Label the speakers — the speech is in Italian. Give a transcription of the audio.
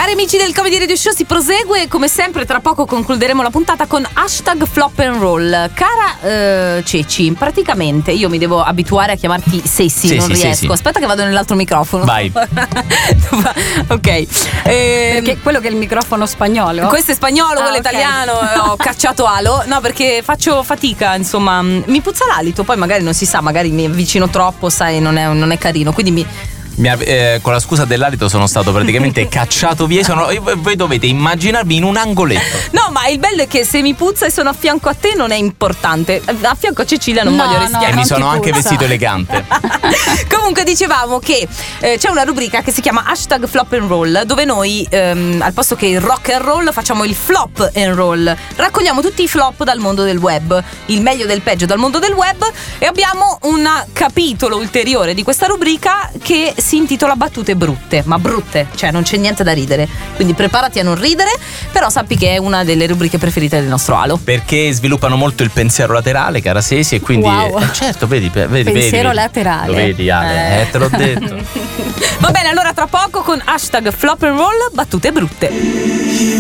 Speaker 1: Cari amici del Comedy Radio Show, si prosegue come sempre. Tra poco concluderemo la puntata con hashtag flop and roll. Cara Ceci, praticamente io mi devo abituare a chiamarti Sessi, non riesco. Sì. Aspetta che vado nell'altro microfono.
Speaker 2: Vai.
Speaker 1: Ok.
Speaker 3: Perché quello che è il microfono spagnolo.
Speaker 1: Questo è spagnolo, quello italiano. Ho cacciato Alo. No, perché faccio fatica, insomma. Mi puzza l'alito, poi magari non si sa, magari mi avvicino troppo, sai, non è carino. Quindi
Speaker 2: con la scusa dell'alito sono stato praticamente cacciato via. Voi dovete immaginarmi in un angoletto.
Speaker 1: No, ma il bello è che se mi puzza e sono a fianco a te non è importante. A fianco a Cecilia non voglio rischiare.
Speaker 2: E mi sono anche vestito elegante.
Speaker 1: Comunque dicevamo che c'è una rubrica che si chiama hashtag flop and roll, dove noi al posto che il rock and roll facciamo il flop and roll. Raccogliamo tutti i flop dal mondo del web, il meglio del peggio dal mondo del web, e abbiamo un capitolo ulteriore di questa rubrica che si intitola battute brutte, ma brutte, cioè non c'è niente da ridere, quindi preparati a non ridere, però sappi che è una delle rubriche preferite del nostro Alo,
Speaker 2: perché sviluppano molto il pensiero laterale, cara Sesi, e quindi certo, vedi
Speaker 3: pensiero laterale.
Speaker 2: Lo vedi, Ale, te l'ho detto.
Speaker 1: Va bene, allora tra poco con hashtag flop and roll battute brutte.